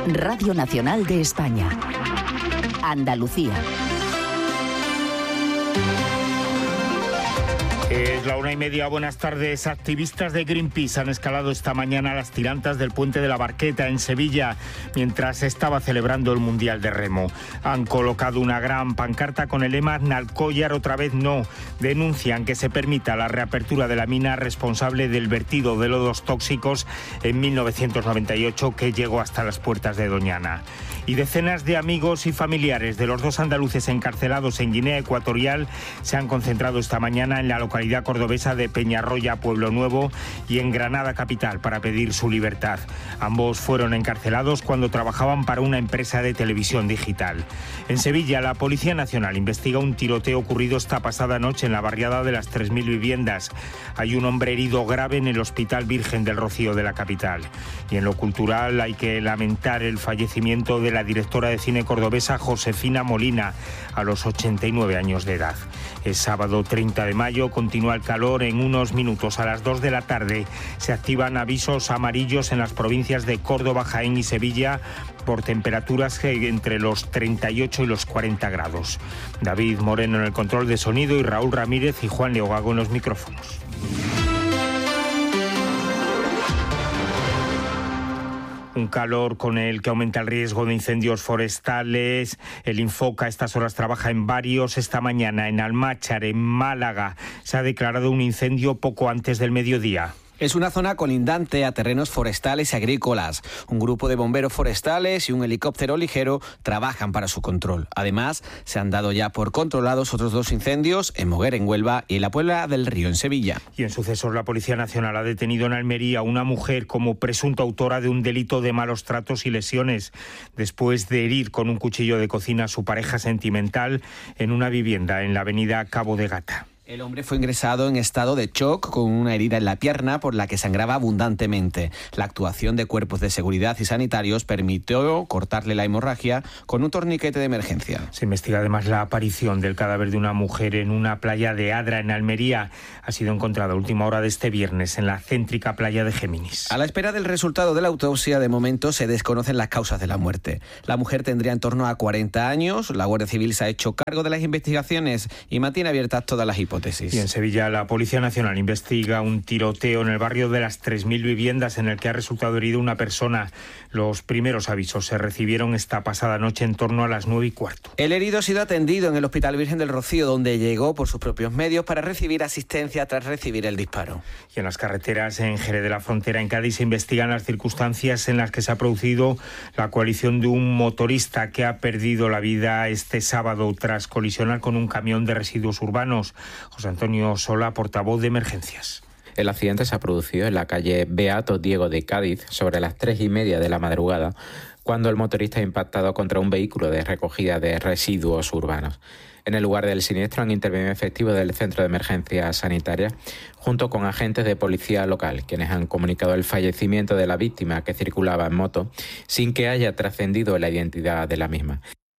Radio Nacional de España. Andalucía. Es la 1:30, buenas tardes. Activistas de Greenpeace han escalado esta mañana las tirantas del puente de la Barqueta en Sevilla, mientras se estaba celebrando el Mundial de Remo. Han colocado una gran pancarta con el lema "Nalcollar otra vez no". Denuncian que se permita la reapertura de la mina responsable del vertido de lodos tóxicos en 1998 que llegó hasta las puertas de Doñana. Y decenas de amigos y familiares de los dos andaluces encarcelados en Guinea Ecuatorial se han concentrado esta mañana en la localidad cordobesa de Peñarroya, Pueblo Nuevo, y en Granada capital para pedir su libertad. Ambos fueron encarcelados cuando trabajaban para una empresa de televisión digital. En Sevilla, la Policía Nacional investiga un tiroteo ocurrido esta pasada noche en la barriada de las 3.000 viviendas. Hay un hombre herido grave en el Hospital Virgen del Rocío de la capital. Y en lo cultural hay que lamentar el fallecimiento de la directora de cine cordobesa Josefina Molina a los 89 años de edad. Es sábado 30 de mayo, continúa el calor. En unos minutos, a las 2 de la tarde, se activan avisos amarillos en las provincias de Córdoba, Jaén y Sevilla por temperaturas entre los 38 y los 40 grados. David Moreno en el control de sonido y Raúl Ramírez y Juan Leogago en los micrófonos. Un calor con el que aumenta el riesgo de incendios forestales. El Infoca a estas horas trabaja en varios. Esta mañana en Almáchar, en Málaga, se ha declarado un incendio poco antes del mediodía. Es una zona colindante a terrenos forestales y agrícolas. Un grupo de bomberos forestales y un helicóptero ligero trabajan para su control. Además, se han dado ya por controlados otros 2 incendios en Moguer, en Huelva, y en la Puebla del Río, en Sevilla. Y en sucesos, la Policía Nacional ha detenido en Almería a una mujer como presunta autora de un delito de malos tratos y lesiones, después de herir con un cuchillo de cocina a su pareja sentimental en una vivienda en la avenida Cabo de Gata. El hombre fue ingresado en estado de shock con una herida en la pierna por la que sangraba abundantemente. La actuación de cuerpos de seguridad y sanitarios permitió cortarle la hemorragia con un torniquete de emergencia. Se investiga además la aparición del cadáver de una mujer en una playa de Adra, en Almería. Ha sido encontrada a última hora de este viernes en la céntrica playa de Géminis. A la espera del resultado de la autopsia, de momento se desconocen las causas de la muerte. La mujer tendría en torno a 40 años. La Guardia Civil se ha hecho cargo de las investigaciones y mantiene abiertas todas las hipótesis. Y en Sevilla, la Policía Nacional investiga un tiroteo en el barrio de las 3.000 viviendas en el que ha resultado herido una persona. Los primeros avisos se recibieron esta pasada noche en torno a las 9:15. El herido ha sido atendido en el Hospital Virgen del Rocío, donde llegó por sus propios medios para recibir asistencia tras recibir el disparo. Y en las carreteras en Jerez de la Frontera, en Cádiz, se investigan las circunstancias en las que se ha producido la coalición de un motorista que ha perdido la vida este sábado tras colisionar con un camión de residuos urbanos. José Antonio Sola, portavoz de Emergencias. El accidente se ha producido en la calle Beato Diego de Cádiz sobre las 3:30 de la madrugada, cuando el motorista ha impactado contra un vehículo de recogida de residuos urbanos. En el lugar del siniestro han intervenido efectivos del Centro de Emergencias Sanitarias junto con agentes de policía local, quienes han comunicado el fallecimiento de la víctima, que circulaba en moto, sin que haya trascendido la identidad de la misma.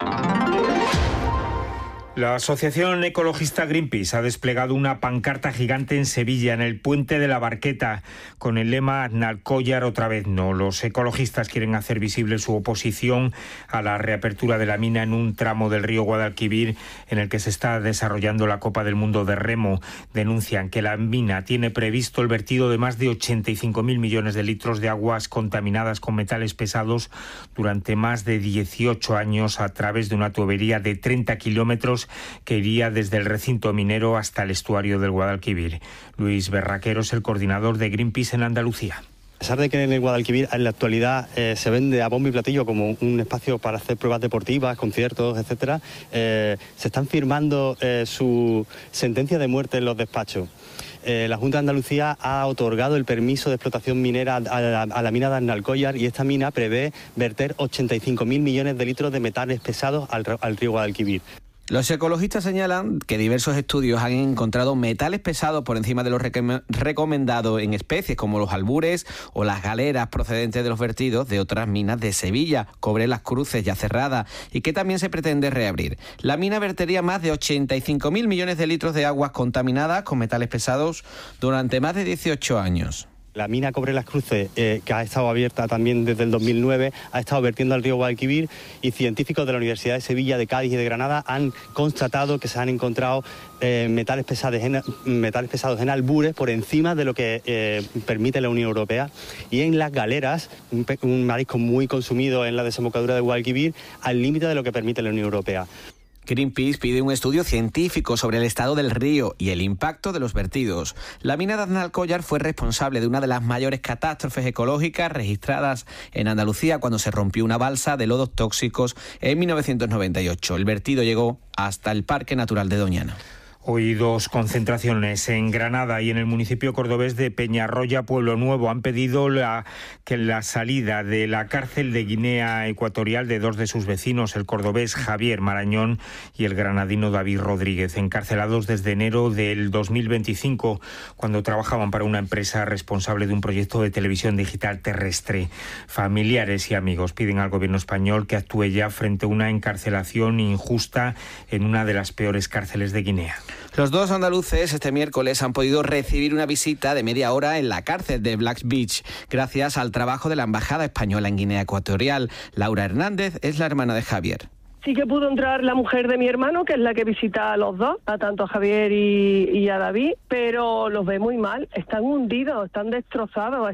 La asociación ecologista Greenpeace ha desplegado una pancarta gigante en Sevilla, en el puente de la Barqueta, con el lema "Nalcollar otra vez no". Los ecologistas quieren hacer visible su oposición a la reapertura de la mina en un tramo del río Guadalquivir en el que se está desarrollando la Copa del Mundo de Remo. Denuncian que la mina tiene previsto el vertido de más de 85.000 millones de litros de aguas contaminadas con metales pesados durante más de 18 años a través de una tubería de 30 kilómetros que iría desde el recinto minero hasta el estuario del Guadalquivir. Luis Berraquero es el coordinador de Greenpeace en Andalucía. A pesar de que en el Guadalquivir en la actualidad se vende a bombo y platillo como un espacio para hacer pruebas deportivas, conciertos, etcétera, se están firmando su sentencia de muerte en los despachos. La Junta de Andalucía ha otorgado el permiso de explotación minera a la mina de Nalcollar, y esta mina prevé verter 85.000 millones de litros de metales pesados al río Guadalquivir. Los ecologistas señalan que diversos estudios han encontrado metales pesados por encima de los recomendados en especies como los albures o las galeras procedentes de los vertidos de otras minas de Sevilla, Cobre Las Cruces, ya cerrada, y que también se pretende reabrir. La mina vertería más de 85.000 millones de litros de aguas contaminadas con metales pesados durante más de 18 años. La mina Cobre Las Cruces, que ha estado abierta también desde el 2009, ha estado vertiendo al río Guadalquivir, y científicos de la Universidad de Sevilla, de Cádiz y de Granada han constatado que se han encontrado metales pesados en albures por encima de lo que permite la Unión Europea, y en las galeras, un marisco muy consumido en la desembocadura de Guadalquivir, al límite de lo que permite la Unión Europea. Greenpeace pide un estudio científico sobre el estado del río y el impacto de los vertidos. La mina de Aznalcóllar fue responsable de una de las mayores catástrofes ecológicas registradas en Andalucía cuando se rompió una balsa de lodos tóxicos en 1998. El vertido llegó hasta el Parque Natural de Doñana. Hoy 2 concentraciones en Granada y en el municipio cordobés de Peñarroya, Pueblo Nuevo. Han pedido que la salida de la cárcel de Guinea Ecuatorial de 2 de sus vecinos, el cordobés Javier Marañón y el granadino David Rodríguez, encarcelados desde enero del 2025, cuando trabajaban para una empresa responsable de un proyecto de televisión digital terrestre. Familiares y amigos piden al gobierno español que actúe ya frente a una encarcelación injusta en una de las peores cárceles de Guinea. Los 2 andaluces este miércoles han podido recibir una visita de media hora en la cárcel de Black Beach, gracias al trabajo de la Embajada Española en Guinea Ecuatorial. Laura Hernández es la hermana de Javier. Sí que pudo entrar la mujer de mi hermano, que es la que visita a los 2, a tanto a Javier y a David, pero los ve muy mal, están hundidos, están destrozados,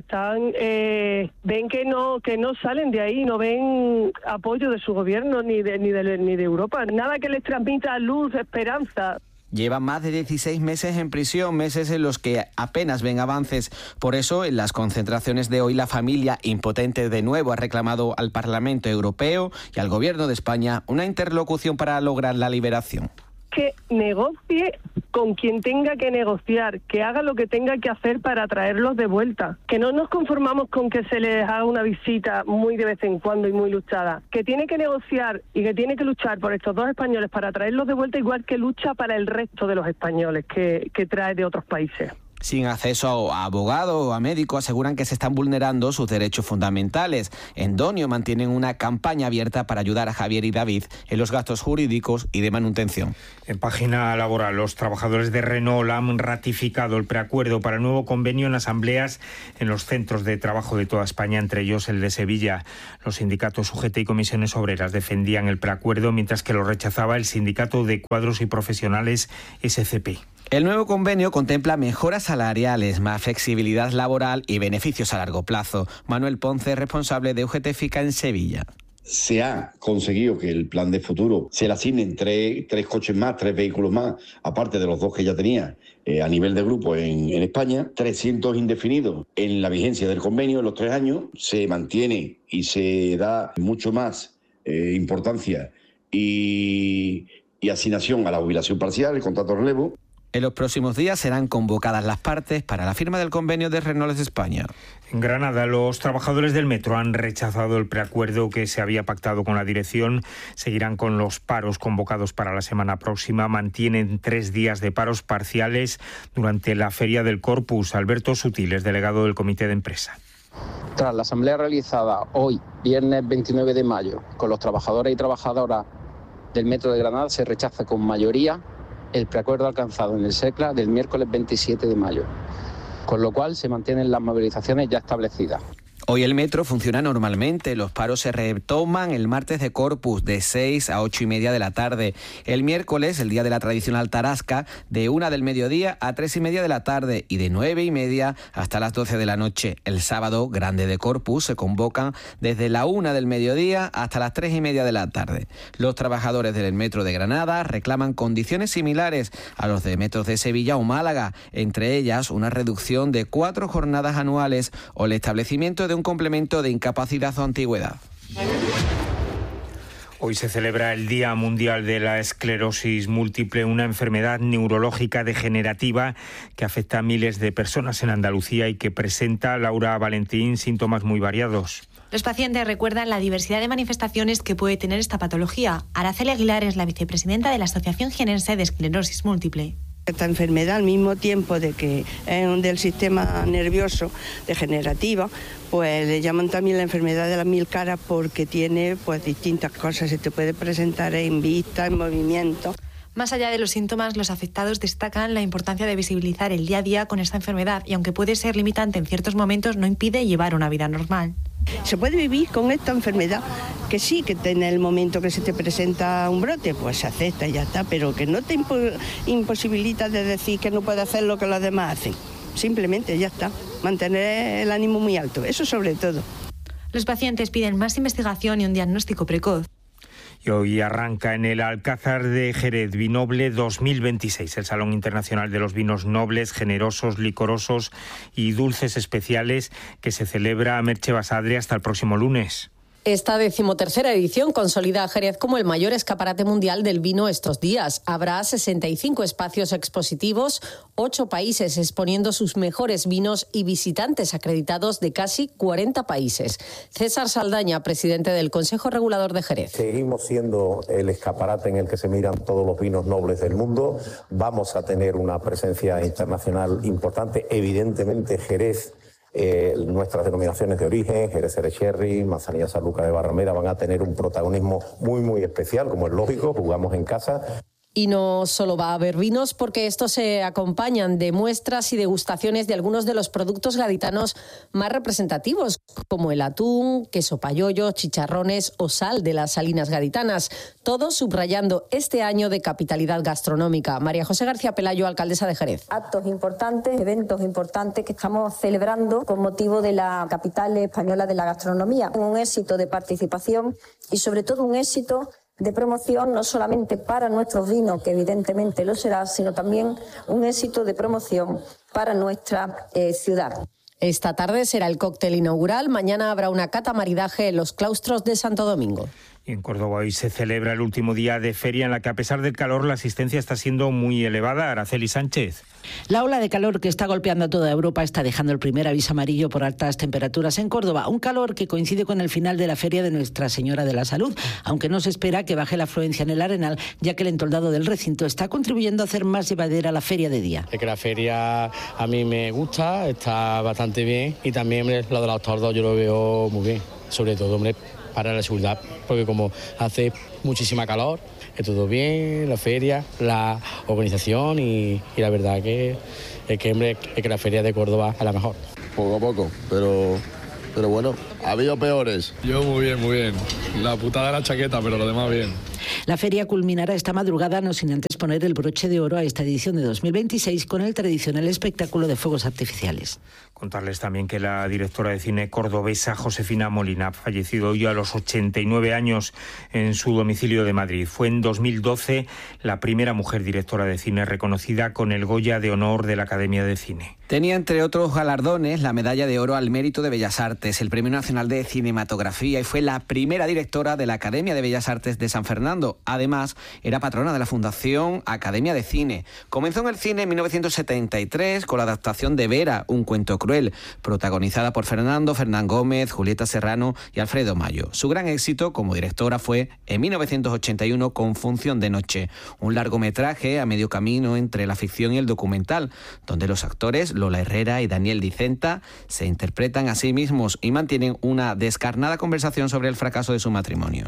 ven que no salen de ahí, no ven apoyo de su gobierno ni de Europa, nada que les transmita luz, esperanza. Llevan más de 16 meses en prisión, meses en los que apenas ven avances. Por eso, en las concentraciones de hoy, la familia, impotente de nuevo, ha reclamado al Parlamento Europeo y al Gobierno de España una interlocución para lograr la liberación. Que negocie con quien tenga que negociar, que haga lo que tenga que hacer para traerlos de vuelta. Que no nos conformamos con que se les haga una visita muy de vez en cuando y muy luchada. Que tiene que negociar y que tiene que luchar por estos 2 españoles para traerlos de vuelta, igual que lucha para el resto de los españoles que trae de otros países. Sin acceso a abogado o a médico, aseguran que se están vulnerando sus derechos fundamentales. En Donio mantienen una campaña abierta para ayudar a Javier y David en los gastos jurídicos y de manutención. En página laboral, los trabajadores de Renault han ratificado el preacuerdo para el nuevo convenio en asambleas en los centros de trabajo de toda España, entre ellos el de Sevilla. Los sindicatos UGT y comisiones obreras defendían el preacuerdo, mientras que lo rechazaba el sindicato de cuadros y profesionales SCP. El nuevo convenio contempla mejoras salariales, más flexibilidad laboral y beneficios a largo plazo. Manuel Ponce, responsable de UGT FICA en Sevilla. Se ha conseguido que el plan de futuro se le asignen 3 coches más, 3 vehículos más, aparte de los 2 que ya tenía a nivel de grupo en España, 300 indefinidos en la vigencia del convenio en los 3 años. Se mantiene y se da mucho más importancia y asignación a la jubilación parcial, el contrato de relevo. En los próximos días serán convocadas las partes para la firma del convenio de Renault España. En Granada, los trabajadores del metro han rechazado el preacuerdo que se había pactado con la dirección. Seguirán con los paros convocados para la semana próxima. Mantienen 3 días de paros parciales durante la Feria del Corpus. Alberto Sutiles, delegado del Comité de Empresa. Tras la asamblea realizada hoy, viernes 29 de mayo, con los trabajadores y trabajadoras del metro de Granada, se rechaza con mayoría el preacuerdo alcanzado en el SECLA del miércoles 27 de mayo, con lo cual se mantienen las movilizaciones ya establecidas. Hoy el metro funciona normalmente. Los paros se retoman el martes de Corpus de 6 a 8 y media de la tarde. El miércoles, el día de la tradicional tarasca, de 1 del mediodía a 3 y media de la tarde y de 9 y media hasta las 12 de la noche. El sábado, grande de Corpus, se convocan desde la 1 del mediodía hasta las 3 y media de la tarde. Los trabajadores del metro de Granada reclaman condiciones similares a los de metros de Sevilla o Málaga, entre ellas una reducción de 4 jornadas anuales o el establecimiento de un complemento de incapacidad o antigüedad. Hoy se celebra el Día Mundial de la Esclerosis Múltiple, una enfermedad neurológica degenerativa que afecta a miles de personas en Andalucía y que presenta, Laura Valentín, síntomas muy variados. Los pacientes recuerdan la diversidad de manifestaciones que puede tener esta patología. Araceli Aguilar es la vicepresidenta de la Asociación Jienense de Esclerosis Múltiple. Esta enfermedad, al mismo tiempo de que es del sistema nervioso degenerativa, pues le llaman también la enfermedad de las 1000 caras porque tiene pues distintas cosas, se te puede presentar en vista, en movimiento. Más allá de los síntomas, los afectados destacan la importancia de visibilizar el día a día con esta enfermedad y aunque puede ser limitante en ciertos momentos, no impide llevar una vida normal. Se puede vivir con esta enfermedad, que sí, que en el momento que se te presenta un brote, pues se acepta y ya está, pero que no te imposibilita de decir que no puedes hacer lo que los demás hacen. Simplemente ya está, mantener el ánimo muy alto, eso sobre todo. Los pacientes piden más investigación y un diagnóstico precoz. Y hoy arranca en el Alcázar de Jerez Vinoble 2026, el Salón Internacional de los Vinos Nobles, Generosos, Licorosos y Dulces Especiales, que se celebra a Merche Basadre hasta el próximo lunes. Esta 13ª edición consolida a Jerez como el mayor escaparate mundial del vino estos días. Habrá 65 espacios expositivos, 8 países exponiendo sus mejores vinos y visitantes acreditados de casi 40 países. César Saldaña, presidente del Consejo Regulador de Jerez. Seguimos siendo el escaparate en el que se miran todos los vinos nobles del mundo. Vamos a tener una presencia internacional importante. Evidentemente, Jerez, nuestras denominaciones de origen, Jerez Sherry, Manzanilla Sanlúcar de Barrameda, van a tener un protagonismo muy especial, como es lógico, jugamos en casa. Y no solo va a haber vinos, porque estos se acompañan de muestras y degustaciones de algunos de los productos gaditanos más representativos, como el atún, queso payollo, chicharrones o sal de las salinas gaditanas, todo subrayando este año de capitalidad gastronómica. María José García Pelayo, alcaldesa de Jerez. Actos importantes, eventos importantes que estamos celebrando con motivo de la capital española de la gastronomía. Un éxito de participación y sobre todo un éxito de promoción, no solamente para nuestros vinos, que evidentemente lo será, sino también un éxito de promoción para nuestra ciudad. Esta tarde será el cóctel inaugural, mañana habrá una cata maridaje en los claustros de Santo Domingo. Y en Córdoba hoy se celebra el último día de feria en la que, a pesar del calor, la asistencia está siendo muy elevada. Araceli Sánchez. La ola de calor que está golpeando a toda Europa está dejando el primer aviso amarillo por altas temperaturas en Córdoba. Un calor que coincide con el final de la feria de Nuestra Señora de la Salud, aunque no se espera que baje la afluencia en el Arenal, ya que el entoldado del recinto está contribuyendo a hacer más llevadera la feria de día. Es que la feria a mí me gusta, está bastante bien y también lo de los tordos yo lo veo muy bien, sobre todo, hombre, para la seguridad, porque como hace muchísima calor, es todo bien, la feria, la organización y la verdad que es que la feria de Córdoba es la mejor. Poco a poco, pero bueno, ha habido peores. Yo muy bien. La putada de la chaqueta, pero lo demás bien. La feria culminará esta madrugada, no sin antes poner el broche de oro a esta edición de 2026 con el tradicional espectáculo de fuegos artificiales. Contarles también que la directora de cine cordobesa Josefina Molina ha fallecido hoy a los 89 años en su domicilio de Madrid. Fue en 2012 la primera mujer directora de cine reconocida con el Goya de Honor de la Academia de Cine. Tenía, entre otros galardones, la Medalla de Oro al Mérito de Bellas Artes, el Premio Nacional de Cinematografía y fue la primera directora de la Academia de Bellas Artes de San Fernando. Además, era patrona de la Fundación Academia de Cine. Comenzó en el cine en 1973 con la adaptación de Vera, un cuento cruel, protagonizada por Fernán Gómez, Julieta Serrano y Alfredo Mayo. Su gran éxito como directora fue en 1981 con Función de Noche, un largometraje a medio camino entre la ficción y el documental, donde los actores Lola Herrera y Daniel Dicenta se interpretan a sí mismos y mantienen una descarnada conversación sobre el fracaso de su matrimonio.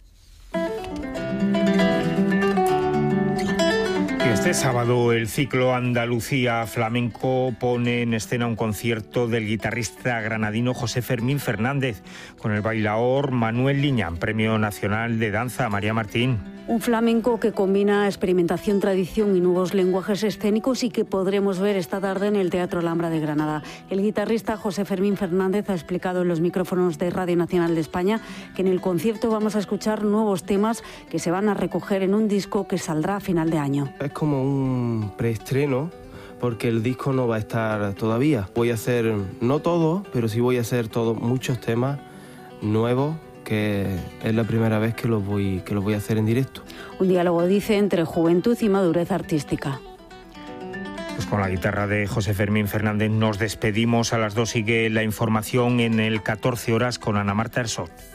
Este sábado el ciclo Andalucía Flamenco pone en escena un concierto del guitarrista granadino José Fermín Fernández con el bailaor Manuel Liñán, Premio Nacional de Danza. María Martín. Un flamenco que combina experimentación, tradición y nuevos lenguajes escénicos y que podremos ver esta tarde en el Teatro Alhambra de Granada. El guitarrista José Fermín Fernández ha explicado en los micrófonos de Radio Nacional de España que en el concierto vamos a escuchar nuevos temas que se van a recoger en un disco que saldrá a final de año. Es como un preestreno porque el disco no va a estar todavía. Voy a hacer, no todo, pero sí voy a hacer muchos temas nuevos, que es la primera vez que los voy a hacer en directo. Un diálogo, dice, entre juventud y madurez artística. Pues con la guitarra de José Fermín Fernández nos despedimos. A las 2 sigue la información en el 14 horas con Ana Marta Herzog.